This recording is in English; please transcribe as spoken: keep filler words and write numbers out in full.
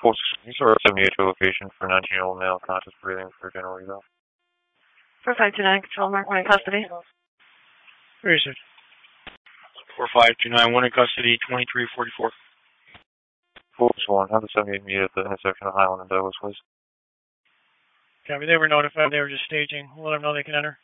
Full Sorry, seventy-eight to location for nineteen-year-old male, conscious breathing for general eval. four five two nine, control mark, one in custody. Where is it? four five two nine, one in custody, twenty-three forty-four. Force one, have the seventy-eight meet at the intersection of Highland and Douglas, please. Copy, they were notified, they were just staging. We'll let them know they can enter.